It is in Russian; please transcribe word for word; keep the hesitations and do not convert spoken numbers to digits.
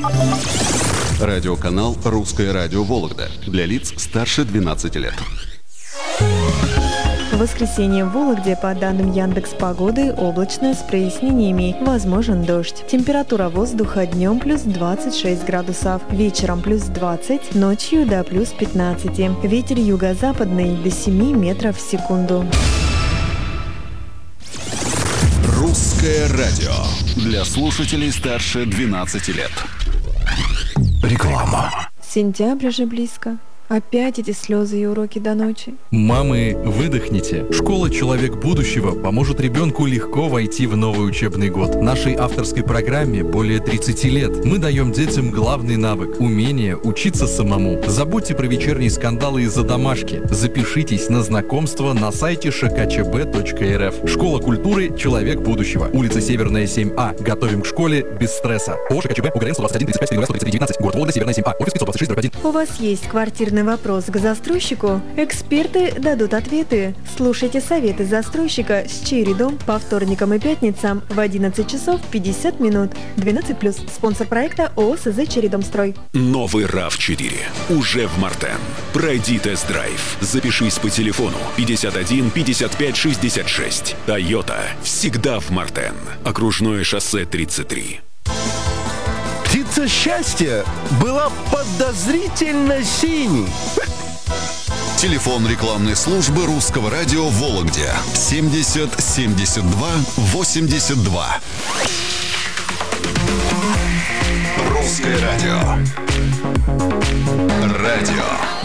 Радиоканал «Русское радио Вологда» для лиц старше двенадцати лет. В воскресенье в Вологде, по данным Яндекс.Погоды, облачно с прояснениями, возможен дождь. Температура воздуха днем плюс двадцать шесть градусов, вечером плюс двадцать, ночью до плюс пятнадцати. Ветер юго-западный до семи метров в секунду. «Русское радио» для слушателей старше двенадцати лет. Реклама. Сентябрь же близко. Опять эти слезы и уроки до ночи. Мамы, выдохните. Школа «Человек будущего» поможет ребенку легко войти в новый учебный год. Нашей авторской программе более тридцати лет. Мы даем детям главный навык – умение учиться самому. Забудьте про вечерние скандалы из-за домашки. Запишитесь на знакомство на сайте ш к ч б точка р ф. Школа культуры «Человек будущего». Улица Северная, семь А. Готовим к школе без стресса. ООО ШКЧБ, УГРН сто двадцать один тридцать пять сто тридцать три девятнадцать. Город Вологда, Северная, семь А. Офис пятьсот двадцать шесть один. У вас есть квартирный вопрос к застройщику? Эксперты дадут ответы. Слушайте советы застройщика с Чередом по вторникам и пятницам в одиннадцать часов пятьдесят минут. двенадцать плюс. Спонсор проекта ООО СЗ «Чередомстрой». Новый рав четыре уже в Мартен. Пройди тест-драйв. Запишись по телефону пятьдесят один пятьдесят пять шестьдесят шесть. Тойота всегда в Мартен. Окружное шоссе тридцать три. Птица счастья была подозрительно синей. Телефон рекламной службы Русского радио в Вологде семьдесят семьдесят два восемьдесят два. Русское радио. Радио